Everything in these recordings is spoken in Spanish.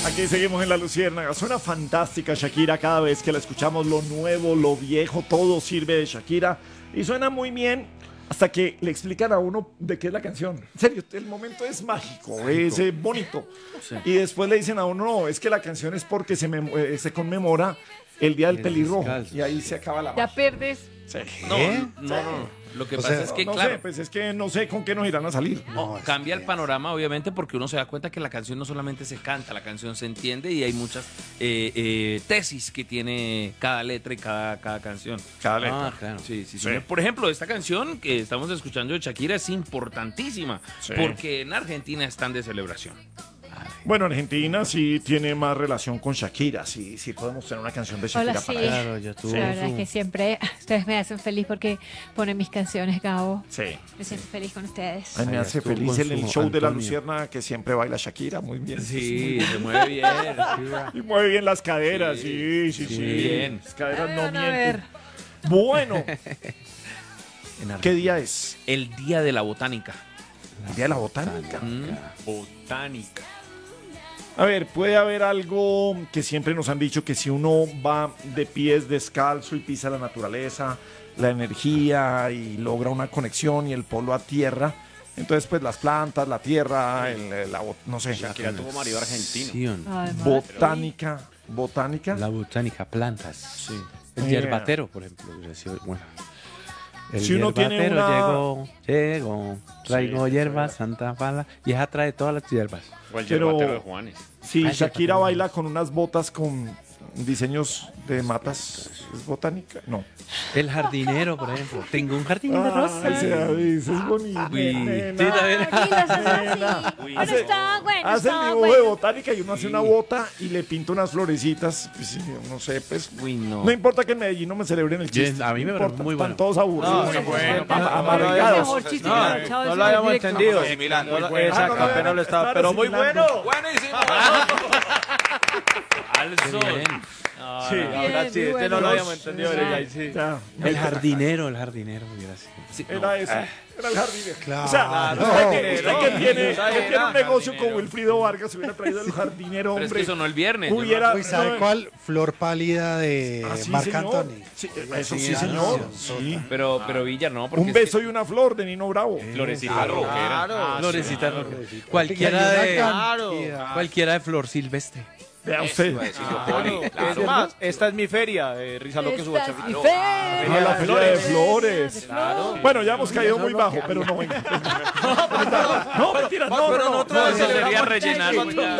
Aquí seguimos en La Luciérnaga. Suena fantástica Shakira. Cada vez que la escuchamos, lo nuevo, lo viejo, todo sirve de Shakira. Y suena muy bien hasta que le explican a uno de qué es la canción. En serio, el momento es mágico, es bonito. Sí. Y después le dicen a uno, no, es que la canción es porque se conmemora el Día del Pelirrojo. Y ahí se acaba la magia. Ya pierdes. Sí. No. Lo que pasa es que, no claro. sé, pues es que no sé con qué nos irán a salir. No, cambia el panorama, obviamente, porque uno se da cuenta que la canción no solamente se canta, la canción se entiende y hay muchas tesis que tiene cada letra y cada canción. Cada letra. Ah, claro. Sí. Por ejemplo, esta canción que estamos escuchando de Shakira es importantísima porque en Argentina están de celebración. Bueno, Argentina sí tiene más relación con Shakira, sí podemos tener una canción de Shakira. Hola, sí. para Claro, ya tuvo. La verdad es que siempre ustedes me hacen feliz porque ponen mis canciones, Gabo. Sí. Me siento feliz con ustedes. Ay, me Ahí hace estuvo feliz con el su show de La Antonio. Luciérnaga que siempre baila Shakira, muy bien. Sí, se mueve bien. Y mueve bien las caderas, sí. muy bien. Las caderas no A ver. mienten. Bueno, En ¿qué Argentina. día es? El Día de la Botánica. El día de la botánica. Botánica. A ver, puede haber algo que siempre nos han dicho que si uno va de pies descalzo y pisa la naturaleza, la energía y logra una conexión y el polo a tierra, entonces pues las plantas, la tierra, no sé, Shakira tuvo marido argentino. Sí, Además, botánica. la botánica, plantas. Sí. El Mira. yerbatero, por ejemplo. Bueno, el Si uno tiene yerbatero llegó, traigo hierbas, Santa Pala, y ella trae todas las hierbas. O el Pero- yerbatero de Juanes. Si Ah, Shakira sí, baila con unas botas con diseños de matas, ¿es botánica? No. El jardinero, por ejemplo. Tengo un jardín de rosa. Ay, David, eso es bonito. Uy, nena. sí, también. tranquilos, eso es así. Nena, Pero hace- está bueno, Hace el está dibujo de bueno. botánica y uno hace una bota y le pinta unas florecitas. Pues, sí, no sé, pues. Uy, no. No importa que en Medellín no me celebren el chiste. A mí me no parece importa, muy bueno. están todos aburridos. muy bueno. El Amargados. mejor chiste que me ha echado No ese lo habíamos directo. entendido. Asimilando. No, Muy bueno. exacto, Ah, no, apenas lo estaba. están Pero muy asimilando. bueno. Buenísimo. Al sol. Sí. Ahora sí, este no lo habíamos entendido. Pero ya, sí. Ya, El jardinero, hubiera sido. Sí, no. era eso. Era el jardinero. Claro. O sea, usted que tiene un negocio Jardinero. con Wilfrido Vargas, se hubiera traído el jardinero, Pero es que hombre. sonó el viernes. yo no- Hubiera. Uy, ¿sabe no, cuál? Flor pálida de Ah, sí, Marc señor. Anthony. Sí, eso sí, Sí, señor. sí. Sí. Pero Villa no. Porque Un es que- beso y una flor de Nino Bravo. Florecita rockera. Florecita Hay Cualquiera una de. cantidad. Cualquiera de Flor Silvestre. Vea usted. Iba a decir yo, Poli, Es claro. más, esta es mi feria, Risa Loque su Esta es mi Claro. fe. No, la feria de flores. Claro. Bueno, ya hemos caído muy bajo, pero no, venga. No, mentira, no. No, eso sería rellenar.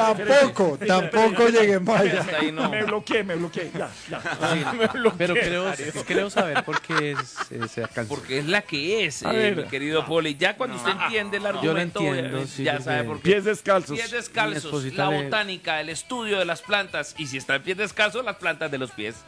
Tampoco llegué mal. Hasta ahí no. Me bloqueé. Ya. Pero creo saber por qué es esa canción. Porque es la que es, A ver. mi querido Poli. Ya cuando usted entiende el argumento, entiendo, obviamente, sí, ya porque- sabe por qué. Pies descalzos. Pies Mi descalzos, esposita la le- botánica, el estudio de las plantas. Y si está en pies descalzos, las plantas de los pies.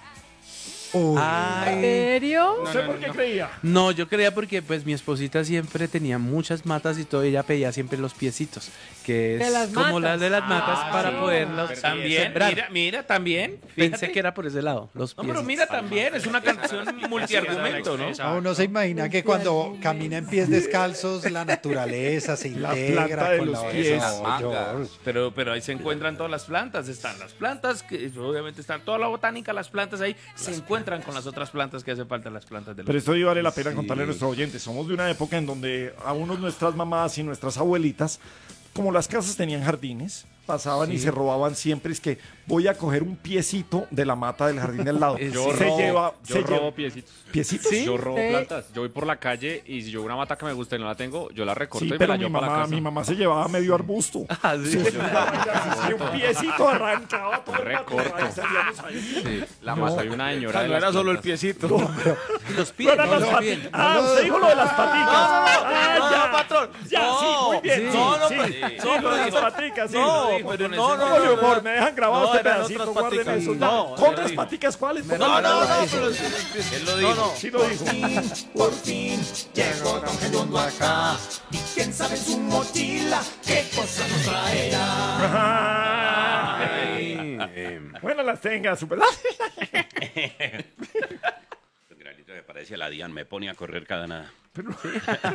¿En Ay. serio? No sé por qué creía. No, yo creía porque pues mi esposita siempre tenía muchas matas y todo, ella pedía siempre los piecitos, que De es las como matas. las de las matas para poderlos También, sembrar. mira, también. Pensé Fíjate. que era por ese lado, los No, pies. pero mira también, es una canción multiargumento, ¿no? Uno se imagina que cuando camina en pies descalzos, la naturaleza se La integra planta de con los la pies. Pero ahí se encuentran todas las plantas, están las plantas, que obviamente están toda la botánica, las plantas ahí, se encuentran con las otras plantas que hace falta, las plantas de los Pero esto sí vale la pena contarle a nuestros oyentes. Somos de una época en donde a unos nuestras mamás y nuestras abuelitas, como las casas tenían jardines, pasaban y se robaban siempre. Es que voy a coger un piecito de la mata del jardín del lado. Yo se robo, lleva, yo se robo lleva piecitos. piecitos. Yo robo Sí. plantas. Yo voy por la calle y si yo veo una mata que me gusta y no la tengo, yo la recorto Sí, y me pero la llevo para la casa. mi mamá se llevaba medio arbusto. Ah, sí. Sí, un piecito arrancaba todo el Recorto. patio, ahí salíamos ahí. Sí, la mata de una señora. de No las era solo el plantas. piecito. Los No pies. eran las paticas. Ah, usted dijo lo de las paticas. Ya, patrón. ya, sí, muy bien. Sí, No, no, sí, pero- sí, no, lo de las pero- paticas, sí. No, dijo pero con no, ese no, Oye, no, humor, me dejan grabado No, este eran pedacito, otras guarden paticas. eso. No, ¿Otras sí. paticas cuáles? No, no, no, pero Él lo dijo. no. Sí lo dijo. Por fin llegó Don Gediondo acá. Y quién sabe en su mochila qué cosa nos traerá. Bueno, las tenga, super. Un granito que parece la Dian, me pone a correr cada nada.